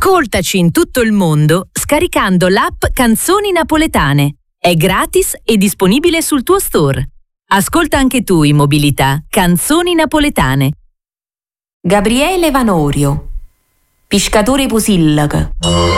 Ascoltaci in tutto il mondo scaricando l'app Canzoni Napoletane. È gratis e disponibile sul tuo store. Ascolta anche tu in mobilità Canzoni Napoletane. Gabriele Vanorio, pescatore Pusillac.